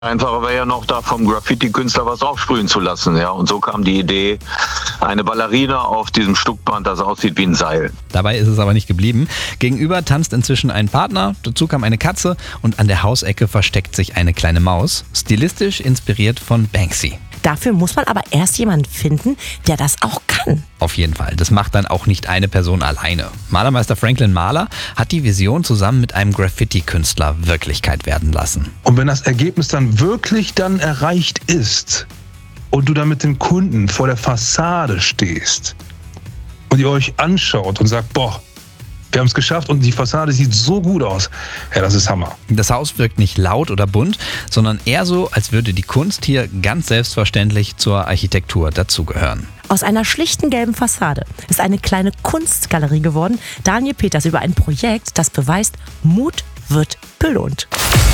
Einfacher wäre ja noch, da vom Graffiti-Künstler was aufsprühen zu lassen. Ja. Und so kam die Idee, eine Ballerina auf diesem Stuckband, das aussieht wie ein Seil. Dabei ist es aber nicht geblieben. Gegenüber tanzt inzwischen ein Partner, dazu kam eine Katze und an der Hausecke versteckt sich eine kleine Maus, stilistisch inspiriert von Banksy. Dafür muss man aber erst jemanden finden, der das auch kann. Auf jeden Fall. Das macht dann auch nicht eine Person alleine. Malermeister Franklin Mahler hat die Vision zusammen mit einem Graffiti-Künstler Wirklichkeit werden lassen. Und wenn das Ergebnis dann wirklich erreicht ist und du dann mit dem Kunden vor der Fassade stehst und ihr euch anschaut und sagt, boah, wir haben es geschafft und die Fassade sieht so gut aus. Ja, das ist Hammer. Das Haus wirkt nicht laut oder bunt, sondern eher so, als würde die Kunst hier ganz selbstverständlich zur Architektur dazugehören. Aus einer schlichten gelben Fassade ist eine kleine Kunstgalerie geworden. Daniel Peters über ein Projekt, das beweist, Mut wird belohnt.